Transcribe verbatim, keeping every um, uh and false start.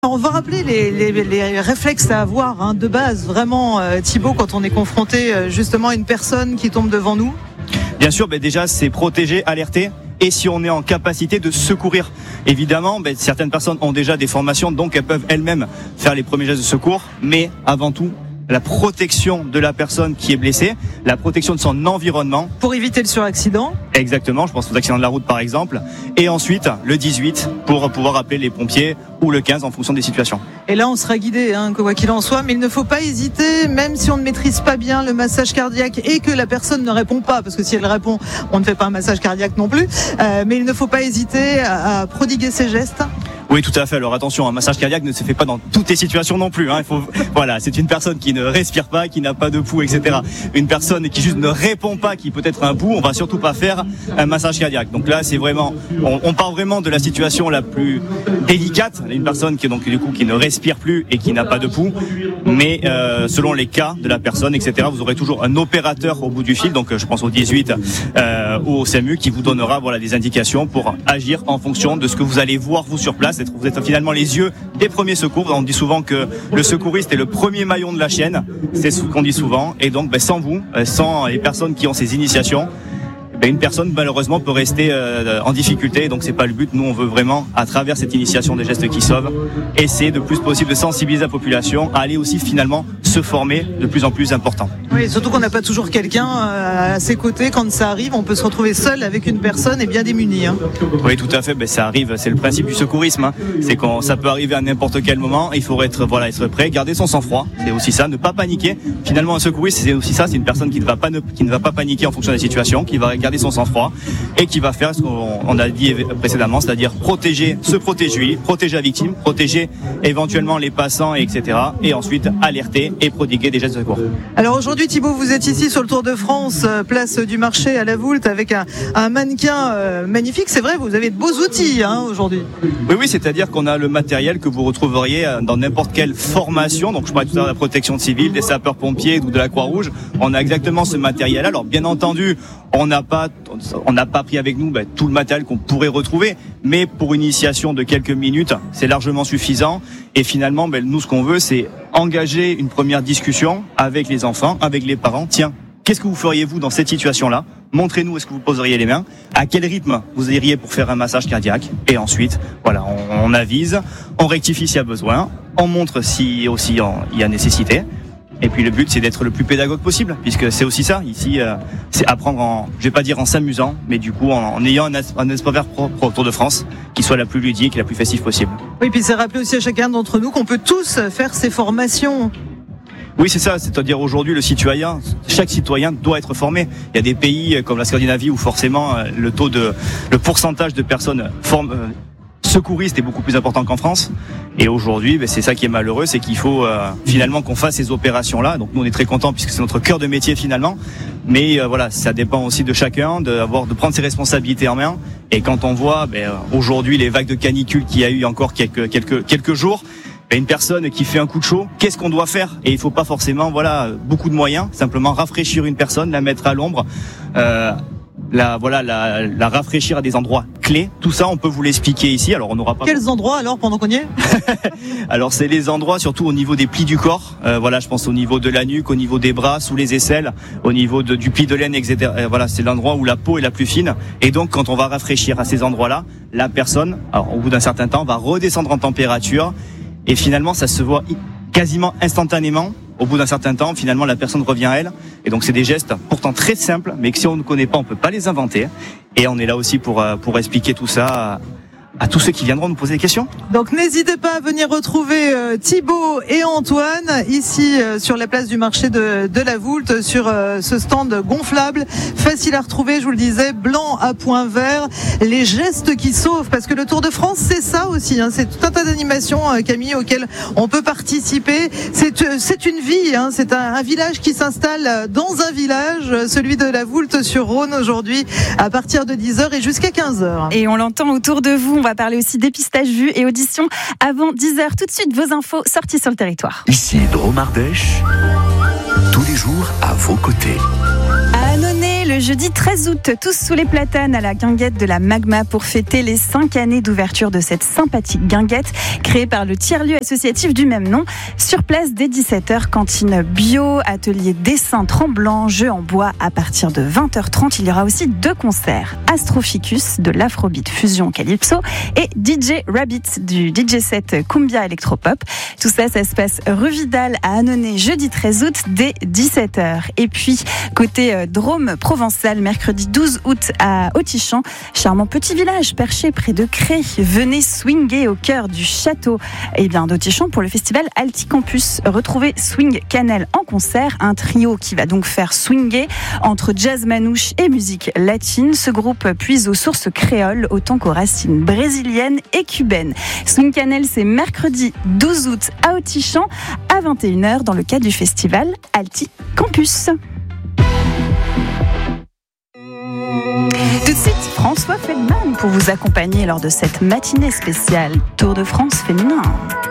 On va rappeler les, les, les réflexes à avoir hein, de base, vraiment euh, Thibaut, quand on est confronté euh, justement à une personne qui tombe devant nous. Bien sûr, ben déjà c'est protéger, alerter. Et si on est en capacité de secourir. Évidemment, ben, certaines personnes ont déjà des formations, donc elles peuvent elles-mêmes faire les premiers gestes de secours. Mais avant tout, la protection de la personne qui est blessée, la protection de son environnement. Pour éviter le suraccident. Exactement, je pense aux accidents de la route par exemple. Et ensuite, le dix-huit, pour pouvoir appeler les pompiers ou le quinze en fonction des situations. Et là, on sera guidé, hein, quoi qu'il en soit, mais il ne faut pas hésiter, même si on ne maîtrise pas bien le massage cardiaque et que la personne ne répond pas, parce que si elle répond, on ne fait pas un massage cardiaque non plus, euh, mais il ne faut pas hésiter à, à prodiguer ces gestes. Oui, tout à fait. Alors attention, un massage cardiaque ne se fait pas dans toutes les situations non plus. Hein. Il faut, voilà, c'est une personne qui ne respire pas, qui n'a pas de pouls, et cetera. Une personne qui juste ne répond pas, qui peut être un pouls, on va surtout pas faire un massage cardiaque. Donc là, c'est vraiment, on, on parle vraiment de la situation la plus délicate. Une personne qui donc du coup qui ne respire plus et qui n'a pas de pouls. Mais euh, selon les cas de la personne, et cetera, vous aurez toujours un opérateur au bout du fil. Donc je pense au dix-huit euh, ou au S A M U qui vous donnera voilà des indications pour agir en fonction de ce que vous allez voir vous sur place. Vous êtes finalement les yeux des premiers secours. On dit souvent que le secouriste est le premier maillon de la chaîne. C'est ce qu'on dit souvent. Et donc, ben, sans vous, sans les personnes qui ont ces initiations, ben, une personne malheureusement peut rester euh, en difficulté. Donc, c'est pas le but. Nous, on veut vraiment, à travers cette initiation des gestes qui sauvent, essayer de plus possible de sensibiliser la population à aller aussi finalement se former de plus en plus important. Oui, surtout qu'on n'a pas toujours quelqu'un à ses côtés. Quand ça arrive, on peut se retrouver seul avec une personne et bien démuni. Hein. Oui, tout à fait. Ben, ça arrive. C'est le principe du secourisme. Hein. C'est quand ça peut arriver à n'importe quel moment. Il faut être, voilà, être prêt, garder son sang-froid. C'est aussi ça, ne pas paniquer. Finalement, un secouriste, c'est aussi ça. C'est une personne qui ne va pas, ne, qui ne va pas paniquer en fonction des situations, qui va garder son sang-froid et qui va faire ce qu'on on a dit précédemment, c'est-à-dire protéger, se protéger, protéger la victime, protéger éventuellement les passants, et cetera. Et ensuite alerter et prodiguer des gestes de secours. Alors aujourd'hui, Thibaut, vous êtes ici sur le Tour de France, place du marché à la Voulte, avec un, un mannequin euh, magnifique. C'est vrai, vous avez de beaux outils hein, aujourd'hui. Oui, oui, c'est-à-dire qu'on a le matériel que vous retrouveriez dans n'importe quelle formation. Donc je parlais tout à l'heure de la protection civile, des sapeurs-pompiers ou de la Croix-Rouge. On a exactement ce matériel. Alors bien entendu, on n'a pas, on n'a pas pris avec nous ben, tout le matériel qu'on pourrait retrouver, mais pour une initiation de quelques minutes, c'est largement suffisant. Et finalement, ben, nous, ce qu'on veut, c'est engager une première discussion avec les enfants, avec les parents. Tiens, qu'est-ce que vous feriez vous dans cette situation-là ? Montrez-nous, est-ce que vous poseriez les mains ? À quel rythme vous iriez pour faire un massage cardiaque ? Et ensuite, voilà, on, on avise, on rectifie s'il y a besoin, on montre si aussi il y a nécessité. Et puis le but, c'est d'être le plus pédagogue possible, puisque c'est aussi ça. Ici, euh, c'est apprendre en, je vais pas dire en s'amusant, mais du coup en, en ayant un, un espace vert propre au Tour de France, qui soit la plus ludique et la plus festive possible. Oui, puis c'est rappeler aussi à chacun d'entre nous qu'on peut tous faire ces formations. Oui, c'est ça. C'est-à-dire aujourd'hui, le citoyen, chaque citoyen doit être formé. Il y a des pays comme la Scandinavie où forcément le taux de, le pourcentage de personnes formées, secouristes est beaucoup plus important qu'en France. Et aujourd'hui, ben, c'est ça qui est malheureux, c'est qu'il faut euh, finalement qu'on fasse ces opérations-là. Donc nous, on est très contents puisque c'est notre cœur de métier finalement. Mais euh, voilà, ça dépend aussi de chacun, de, avoir, de prendre ses responsabilités en main. Et quand on voit ben, aujourd'hui les vagues de canicule qu'il y a eu encore quelques quelques quelques jours, ben, une personne qui fait un coup de chaud, qu'est-ce qu'on doit faire ? Et il faut pas forcément voilà beaucoup de moyens, simplement rafraîchir une personne, la mettre à l'ombre. Euh, La, voilà, la, la rafraîchir à des endroits clés. Tout ça, on peut vous l'expliquer ici. Alors, on n'aura pas. Quels endroits alors pendant qu'on y est ? Alors, c'est les endroits surtout au niveau des plis du corps. Euh, voilà, je pense au niveau de la nuque, au niveau des bras, sous les aisselles, au niveau de, du pli de laine, et cetera. Euh, voilà, c'est l'endroit où la peau est la plus fine. Et donc, quand on va rafraîchir à ces endroits-là, la personne, alors au bout d'un certain temps, va redescendre en température. Et finalement, ça se voit quasiment instantanément. Au bout d'un certain temps, finalement, la personne revient à elle. Et donc, c'est des gestes pourtant très simples, mais que si on ne connaît pas, on peut pas les inventer. Et on est là aussi pour pour expliquer tout ça à, à tous ceux qui viendront nous poser des questions. Donc, n'hésitez pas à venir retrouver euh, Thibaut et Antoine ici euh, sur la place du marché de, de la Voulte, sur euh, ce stand gonflable, facile à retrouver, je vous le disais, blanc à point vert, les gestes qui sauvent, parce que le Tour de France, c'est ça aussi, hein, c'est tout un tas d'animations, euh, Camille, auxquelles on peut participer. C'est, euh, c'est une vie, hein, c'est un, un village qui s'installe dans un village, celui de la Voulte sur Rhône aujourd'hui, à partir de dix heures et jusqu'à quinze heures. Et on l'entend autour de vous. On va parler aussi dépistage vue et audition avant dix heures. Tout de suite, vos infos sorties sur le territoire. Ici Drôme Ardèche, tous les jours à vos côtés. À Annonay, le jeudi treize août, tous sous les platanes à la guinguette de la Magma pour fêter les cinq années d'ouverture de cette sympathique guinguette créée par le tiers-lieu associatif du même nom. Sur place dès dix-sept heures, cantine bio, atelier dessin tremblant, jeux en bois à partir de vingt heures trente. Il y aura aussi deux concerts, Astroficus de l'Afrobeat Fusion Calypso et D J Rabbit du D J set Cumbia Electropop. Tout ça, ça se passe rue Vidal à Annonay jeudi treize août dès dix-sept heures. Et puis, côté euh, Drôme provençal, mercredi douze août à Autichamp, charmant petit village perché près de Cré. Venez swinguer au cœur du château et bien d'Autichamp pour le festival Alticampus. Retrouvez Swing Cannelle en concert, un trio qui va donc faire swinguer entre jazz manouche et musique latine. Ce groupe puise aux sources créoles autant qu'aux racines brésiliennes et cubaines. Swing Cannelle, c'est mercredi douze août à Autichamp à vingt et une heures dans le cadre du festival Alticampus. Tout de suite, François Feldman pour vous accompagner lors de cette matinée spéciale Tour de France féminin.